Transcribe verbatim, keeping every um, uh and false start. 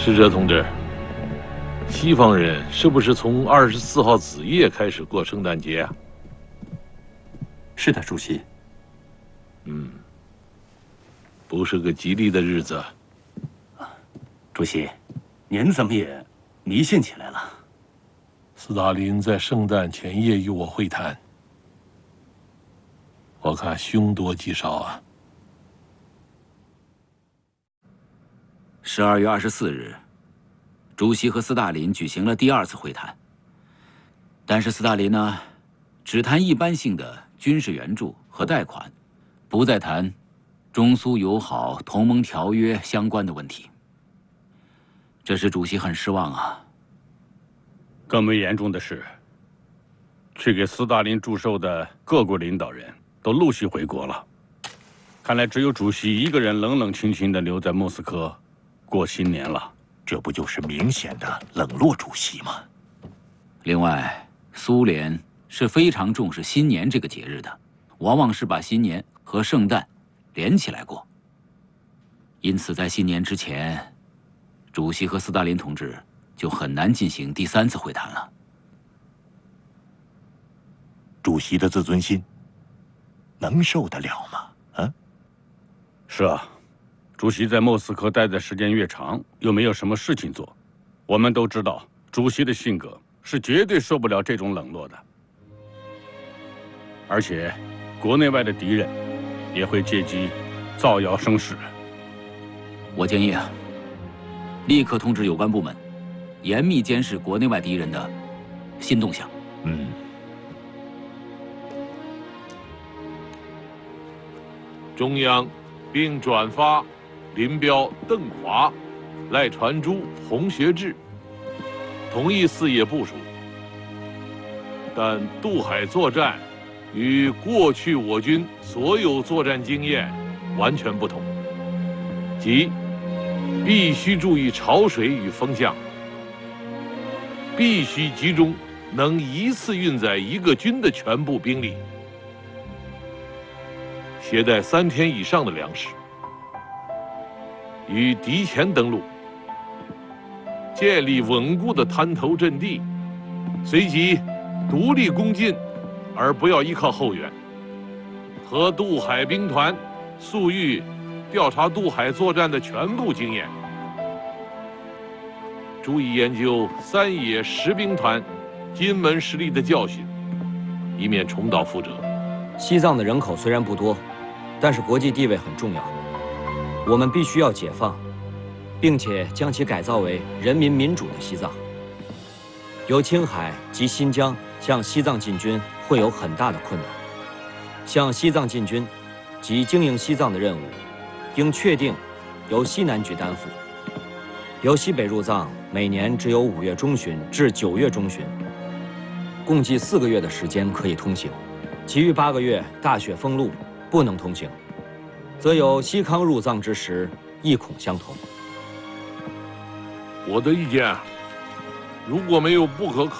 使者同志，西方人是不是从二十四号子夜开始过圣诞节啊？ 是的，主席。 嗯，不是个吉利的日子。 主席，您怎么也迷信起来了？ 斯大林在圣诞前夜与我会谈，我看凶多吉少啊。 十二月二十四日，主席和斯大林举行了第二次会谈。但是斯大林呢，只谈一般性的军事援助和贷款，不再谈中苏友好同盟条约相关的问题。这使主席很失望啊。 更为严重的是，去给斯大林祝寿的各国领导人都陆续回国了，看来只有主席一个人冷冷清清地留在莫斯科过新年了。 这不就是明显的冷落主席吗？ 另外，苏联是非常重视新年这个节日的，往往是把新年和圣诞连起来过。因此，在新年之前，主席和斯大林同志就很难进行第三次会谈了。 主席的自尊心能受得了吗？啊？ 是啊，主席在莫斯科待的时间越长，又没有什么事情做。我们都知道，主席的性格是绝对受不了这种冷落的。而且，国内外的敌人也会借机造谣生事。 我建议啊，立刻通知有关部门，严密监视国内外敌人的新动向。 嗯。 中央并转发林彪、邓华、赖传珠、洪学智同意四野部署，但渡海作战与过去我军所有作战经验完全不同，即必须注意潮水与风向，必须集中能一次运载一个军的全部兵力，携带三天以上的粮食，与敌前登陆，建立稳固的滩头阵地，随即独立攻进，而不要依靠后援。和渡海兵团粟裕调查渡海作战的全部经验，注意研究三野十兵团金门实力的教训，以免重蹈覆辙。 西藏的人口虽然不多，但是国际地位很重要，我们必须要解放，并且将其改造为人民民主的西藏。由青海及新疆向西藏进军会有很大的困难，向西藏进军及经营西藏的任务，应确定由西南局担负。由西北入藏，每年只有五月中旬至九月中旬，共计四个月的时间可以通行，其余八个月大雪封路，不能通行，则有西康入藏之时，亦恐相同。 我的意见，如果没有不可